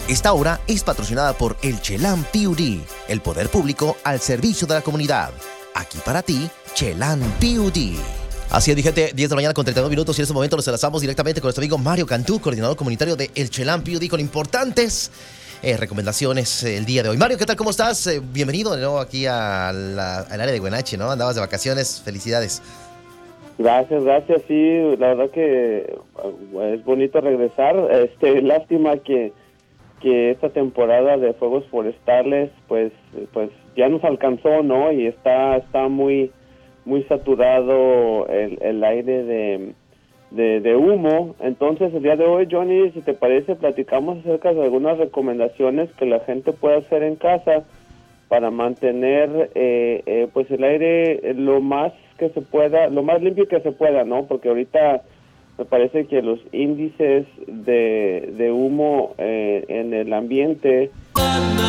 Esta obra es patrocinada por el Chelan PUD, el poder público al servicio de la comunidad. Aquí para ti, Chelan PUD. Así es, gente, 10 de la mañana con 32 minutos y en este momento nos enlazamos directamente con nuestro amigo Mario Cantú, coordinador comunitario de el Chelan PUD, con importantes recomendaciones el día de hoy. Mario, ¿qué tal? ¿Cómo estás? Bienvenido de nuevo aquí al área de Huenache, ¿no? Andabas de vacaciones, felicidades. Gracias, sí, la verdad que es bonito regresar. Lástima que esta temporada de fuegos forestales pues ya nos alcanzó, ¿no? Y está muy saturado el aire de humo. Entonces el día de hoy, Johnny, si te parece, platicamos acerca de algunas recomendaciones que la gente puede hacer en casa para mantener pues el aire lo más que se pueda, lo más limpio que se pueda, ¿no? Porque ahorita me parece que los índices de humo en el ambiente